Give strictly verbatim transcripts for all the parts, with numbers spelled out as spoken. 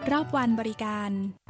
รอบวันบริการ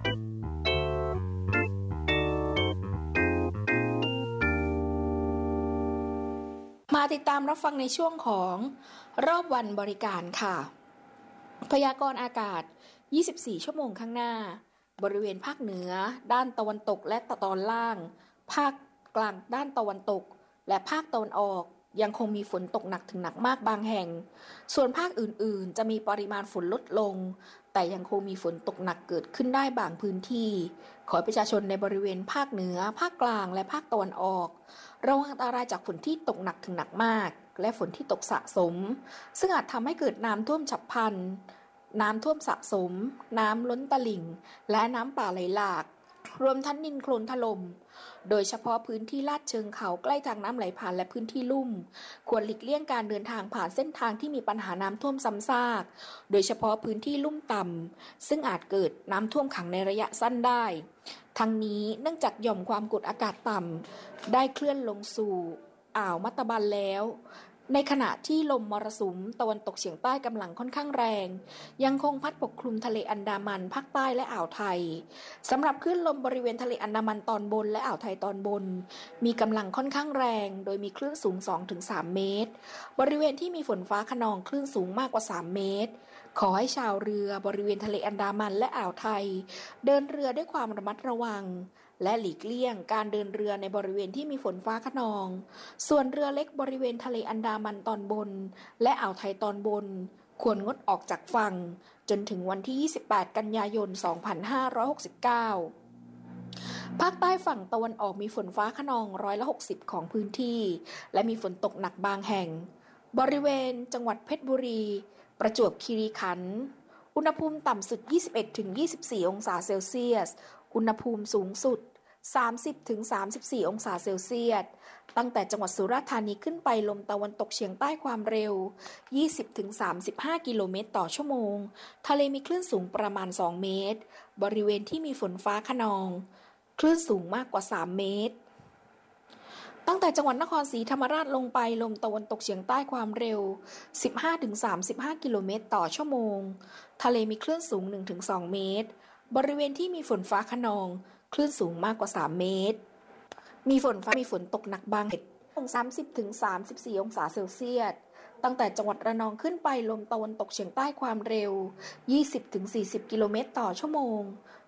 มาติดตามรับฟังในช่วงของรอบวันบริการค่ะพยากรณ์อากาศยี่สิบสี่ชั่วโมงข้างหน้าบริเวณภาคเหนือด้านตะวันตกและตอนล่างภาคกลางด้านตะวันตกและภาคตะวันออกยังคงมีฝนตกหนักถึงหนักมากบางแห่งส่วนภาคอื่นๆจะมีปริมาณฝนลดลงแต่ยังคงมีฝนตกหนักเกิดขึ้นได้บางพื้นที่ขอให้ประชาชนในบริเวณภาคเหนือภาคกลางและภาคตะวันออกระวังอันตรายจากฝนที่ตกหนักถึงหนักมากและฝนที่ตกสะสมซึ่งอาจทำให้เกิดน้ำท่วมฉับพลันน้ำท่วมสะสมน้ำล้นตลิ่งและน้ำป่าไหลหลากรวมทั้งดินโคลนถล่มโดยเฉพาะพื้นที่ลาดเชิงเขาใกล้ทางน้ำไหลผ่านและพื้นที่ลุ่มควรหลีกเลี่ยงการเดินทางผ่านเส้นทางที่มีปัญหาน้ำท่วมซ้ำซากโดยเฉพาะพื้นที่ลุ่มต่ำซึ่งอาจเกิดน้ำท่วมขังในระยะสั้นได้ทั้งนี้เนื่องจากหย่อมความกดอากาศต่ำได้เคลื่อนลงสู่อ่าวมัตตบันแล้วในขณะที่ลมมรสุมตะวันตกเฉียงใต้กำลังค่อนข้างแรงยังคงพัดปกคลุมทะเลอันดามันภาคใต้และอ่าวไทยสำหรับคลื่นลมบริเวณทะเลอันดามันตอนบนและอ่าวไทยตอนบนมีกำลังค่อนข้างแรงโดยมีคลื่นสูง สองถึงสาม เมตรบริเวณที่มีฝนฟ้าคะนองคลื่นสูงมากกว่าสามเมตรขอให้ชาวเรือบริเวณทะเลอันดามันและอ่าวไทยเดินเรือด้วยความระมัดระวังและหลีกเลี่ยงการเดินเรือในบริเวณที่มีฝนฟ้าคะนองส่วนเรือเล็กบริเวณทะเลอันดามันตอนบนและอ่าวไทยตอนบนควรงดออกจากฝั่งจนถึงวันที่ยี่สิบแปดกันยายนสองพันห้าร้อยหกสิบเก้าภาคใต้ฝั่งตะวันออกมีฝนฟ้าคะนองร้อยละหกสิบของพื้นที่และมีฝนตกหนักบางแห่งบริเวณจังหวัดเพชรบุรีประจวบคีรีขันธ์อุณหภูมิต่ำสุด ยี่สิบเอ็ดถึงยี่สิบสี่ องศาเซลเซียสอุณหภูมิสูงสุด สามสิบถึงสามสิบสี่ องศาเซลเซียสตั้งแต่จังหวัดสุราษฎร์ธานีขึ้นไปลมตะวันตกเฉียงใต้ความเร็ว ยี่สิบถึงสามสิบห้า กิโลเมตรต่อชั่วโมงทะเลมีคลื่นสูงประมาณสองเมตรบริเวณที่มีฝนฟ้าคะนองคลื่นสูงมากกว่าสามเมตรตั้งแต่จังหวัดนครศรีธรรมราชลงไปลมตะวันตกเฉียงใต้ความเร็ว สิบห้าถึงสามสิบห้า กิโลเมตรต่อชั่วโมงทะเลมีคลื่นสูง หนึ่งถึงสอง เมตรบริเวณที่มีฝนฟ้าคะนองคลื่นสูงมากกว่าสามเมตรมีฝนฟ้ามีฝนตกหนักบางแห่ง สามสิบถึงสามสิบสี่ องศาเซลเซียสตั้งแต่จังหวัดระนองขึ้นไปลมตะวันตกเฉียงใต้ความเร็ว ยี่สิบถึงสี่สิบ กิโลเมตรต่อชั่วโมง